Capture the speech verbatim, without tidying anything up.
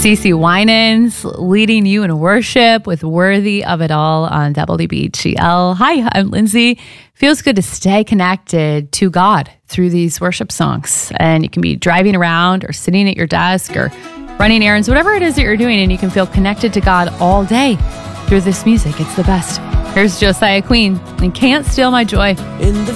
CeCe Winans leading you in worship with Worthy of It All on W B G L. Hi, I'm Lindsay. Feels good to stay connected to God through these worship songs. And you can be driving around or sitting at your desk or running errands, whatever it is that you're doing, and you can feel connected to God all day through this music. It's the best. Here's Josiah Queen and Can't Steal My Joy. In the